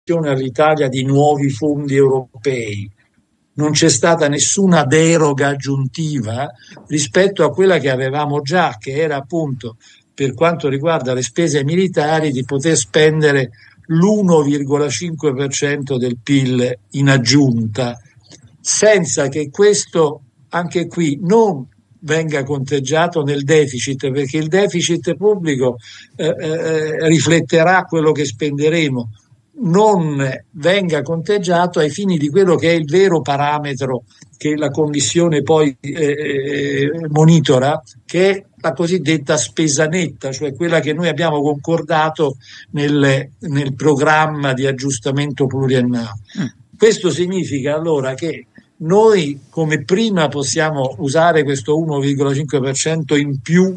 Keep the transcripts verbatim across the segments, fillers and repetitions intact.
all'Italia di nuovi fondi europei. Non c'è stata nessuna deroga aggiuntiva rispetto a quella che avevamo già, che era appunto, per quanto riguarda le spese militari, di poter spendere l'uno virgola cinque per cento del P I L in aggiunta, senza che questo, anche qui, non venga conteggiato nel deficit, perché il deficit pubblico eh, eh, rifletterà quello che spenderemo, non venga conteggiato ai fini di quello che è il vero parametro che la Commissione poi eh, monitora, che è la cosiddetta spesa netta, cioè quella che noi abbiamo concordato nel, nel programma di aggiustamento pluriennale. Mm. Questo significa allora che noi come prima possiamo usare questo uno virgola cinque per cento in più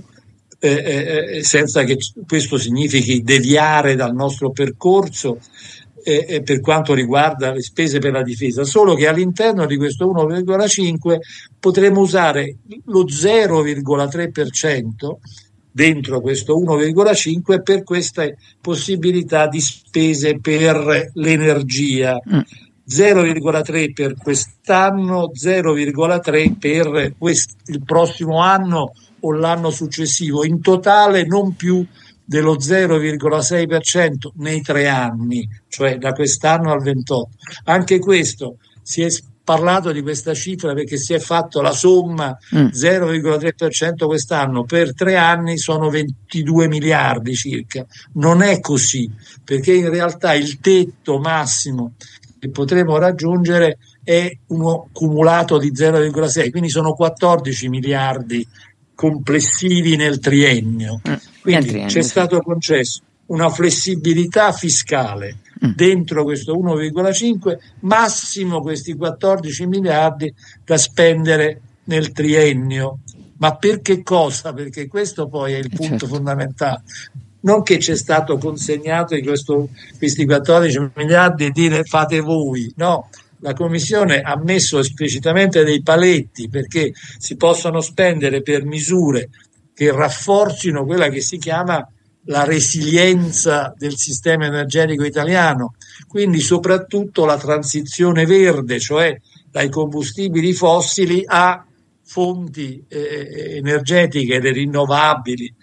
eh, eh, senza che questo significhi deviare dal nostro percorso eh, per quanto riguarda le spese per la difesa, solo che all'interno di questo uno virgola cinque potremo usare lo zero virgola tre per cento dentro questo uno virgola cinque per queste possibilità di spese per l'energia. Mm. zero virgola tre per quest'anno, zero virgola tre per quest- il prossimo anno o l'anno successivo, in totale non più dello zero virgola sei per cento nei tre anni, cioè da quest'anno al ventotto. Anche questo, si è parlato di questa cifra perché si è fatto la somma, mm. zero virgola tre per cento quest'anno per tre anni sono ventidue miliardi circa. Non è così, perché in realtà il tetto massimo che potremo raggiungere è uno cumulato di zero virgola sei, quindi sono quattordici miliardi complessivi nel triennio. Mm, quindi triennio, c'è sì. stato concesso una flessibilità fiscale mm. dentro questo uno virgola cinque, massimo questi quattordici miliardi da spendere nel triennio. Ma per che cosa? Perché questo poi è il punto certo. fondamentale. Non che c'è stato consegnato di questo, questi quattordici miliardi e dire fate voi, no. La Commissione ha messo esplicitamente dei paletti perché si possono spendere per misure che rafforzino quella che si chiama la resilienza del sistema energetico italiano, quindi soprattutto la transizione verde, cioè dai combustibili fossili a fonti eh, energetiche, le rinnovabili,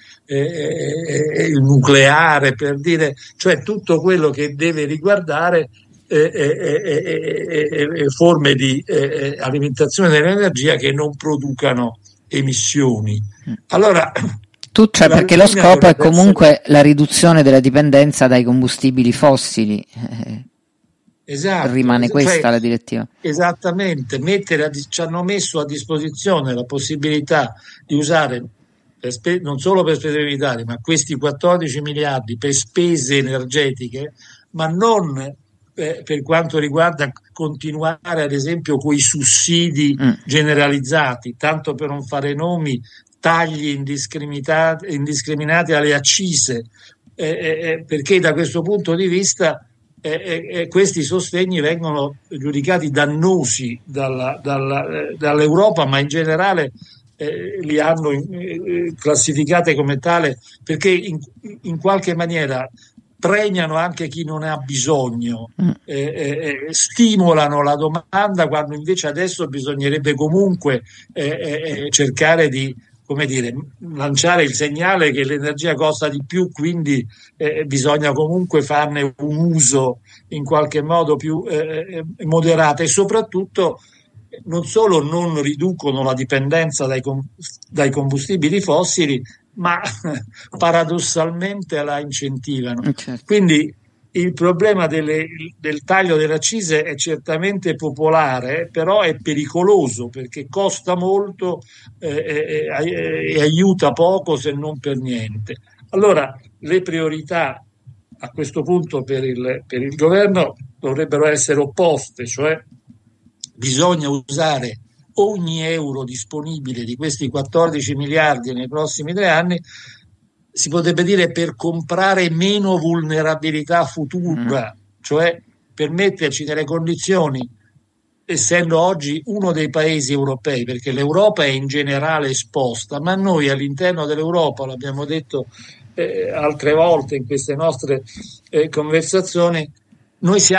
eh, il nucleare, per dire, cioè tutto quello che deve riguardare eh, eh, eh, forme di eh, alimentazione dell'energia che non producano emissioni. Allora, tu, cioè perché lo scopo è comunque essere... la riduzione della dipendenza dai combustibili fossili. Esatto, rimane questa cioè, la direttiva. Esattamente, mettere a, ci hanno messo a disposizione la possibilità di usare per spe, non solo per spese militari, ma questi quattordici miliardi per spese energetiche, ma non eh, per quanto riguarda continuare ad esempio con i sussidi mm. generalizzati, tanto per non fare nomi, tagli indiscriminati, indiscriminati alle accise, eh, eh, perché da questo punto di vista E, e questi sostegni vengono giudicati dannosi dalla, dalla, eh, dall'Europa, ma in generale eh, li hanno eh, classificate come tale perché in, in qualche maniera premiano anche chi non ne ha bisogno, eh, eh, stimolano la domanda quando invece adesso bisognerebbe comunque eh, eh, cercare di, come dire, lanciare il segnale che l'energia costa di più, quindi eh, bisogna comunque farne un uso in qualche modo più eh, moderato e soprattutto non solo non riducono la dipendenza dai, com- dai combustibili fossili, ma paradossalmente la incentivano. Certo. Quindi il problema delle, del taglio delle accise è certamente popolare, però è pericoloso perché costa molto eh, e, e aiuta poco se non per niente. Allora le priorità a questo punto per il, per il governo dovrebbero essere opposte, cioè bisogna usare ogni euro disponibile di questi quattordici miliardi nei prossimi tre anni, si potrebbe dire, per comprare meno vulnerabilità futura, cioè per metterci nelle condizioni, essendo oggi uno dei paesi europei, perché l'Europa è in generale esposta, ma noi all'interno dell'Europa, l'abbiamo detto eh, altre volte in queste nostre eh, conversazioni, noi